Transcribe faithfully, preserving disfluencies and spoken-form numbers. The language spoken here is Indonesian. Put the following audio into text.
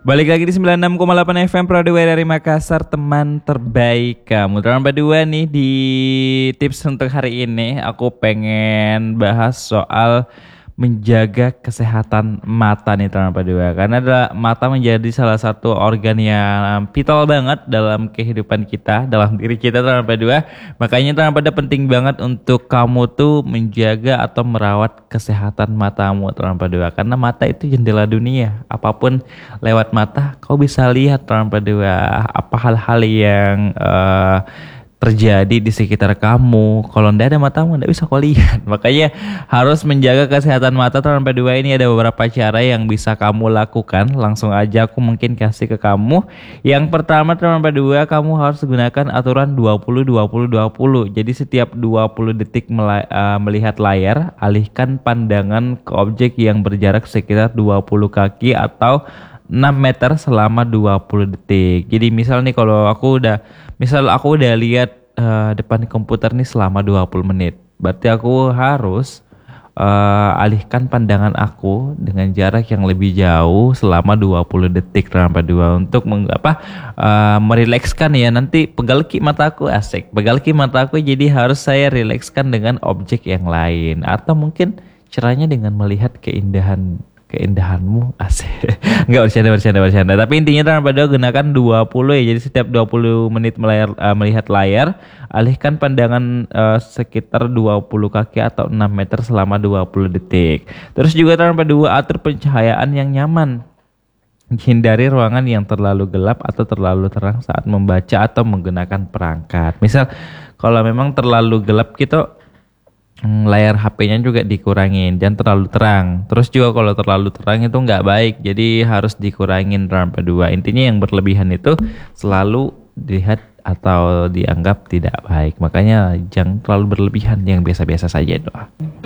Balik lagi di sembilan puluh enam koma delapan F M Pradua dari Makassar, teman terbaik kamu. Teman berdua nih, di tips untuk hari ini aku pengen bahas soal menjaga kesehatan mata nih teman berdua. Karena adalah mata menjadi salah satu organ yang vital banget dalam kehidupan kita, dalam diri kita teman berdua. Makanya teman berdua penting banget untuk kamu tuh menjaga atau merawat kesehatan matamu teman berdua. Karena mata itu jendela dunia. Apapun lewat mata kau bisa lihat teman berdua apa hal-hal yang uh, terjadi di sekitar kamu. Kalau ndak ada matamu ndak bisa kau lihat. Makanya harus menjaga kesehatan mata teman berdua. Ini ada beberapa cara yang bisa kamu lakukan. Langsung aja aku mungkin kasih ke kamu. Yang pertama teman berdua, kamu harus gunakan aturan dua puluh dua puluh dua puluh. Jadi setiap dua puluh detik mela- uh, melihat layar, alihkan pandangan ke objek yang berjarak sekitar dua puluh kaki atau enam meter selama dua puluh detik. Jadi misal nih kalau aku udah misal aku udah lihat uh, depan komputer nih selama dua puluh menit. Berarti aku harus uh, alihkan pandangan aku dengan jarak yang lebih jauh selama dua puluh detik tanpa dua untuk meng, apa uh, merilekskan ya. Nanti pegalki mataku, asik. Pegalki mataku, jadi harus saya rilekskan dengan objek yang lain atau mungkin caranya dengan melihat keindahan keindahanmu, asik. Enggak, bercanda bercanda bercanda. Tapi intinya teman pada gunakan dua puluh ya. Jadi setiap dua puluh menit melayar, uh, melihat layar, alihkan pandangan uh, sekitar dua puluh kaki atau enam meter selama dua puluh detik. Terus juga teman pada atur pencahayaan yang nyaman. Hindari ruangan yang terlalu gelap atau terlalu terang saat membaca atau menggunakan perangkat. Misal kalau memang terlalu gelap gitu, layar H P-nya juga dikurangin, jangan terlalu terang. Terus juga kalau terlalu terang itu nggak baik, jadi harus dikurangin rampa dua. Intinya yang berlebihan itu selalu dilihat atau dianggap tidak baik. Makanya jangan terlalu berlebihan, yang biasa-biasa saja doa.